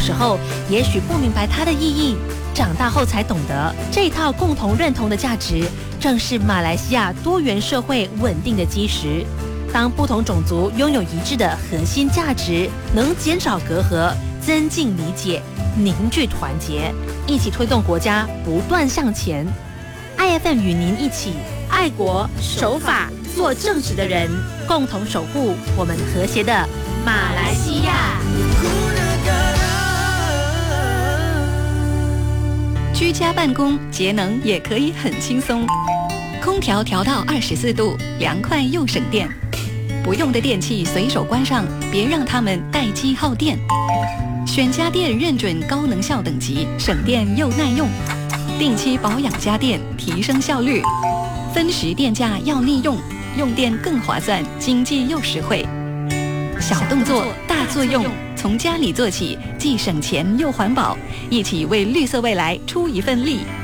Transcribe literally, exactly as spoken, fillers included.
时候也许不明白它的意义，长大后才懂得，这套共同认同的价值，正是马来西亚多元社会稳定的基石。当不同种族拥有一致的核心价值，能减少隔阂，增进理解，凝聚团结，一起推动国家不断向前。I F M 与您一起爱国守法，做正直的人，共同守护我们和谐的马来西亚。 居家办公节能也可以很轻松，空调调到二十四度，凉快又省电。不用的电器随手关上，别让它们待机耗电。选家电认准高能效等级，省电又耐用。定期保养家电，提升效率。分时电价要利用，用电更划算，经济又实惠。小动作大作用，从家里做起，既省钱又环保，一起为绿色未来出一份力。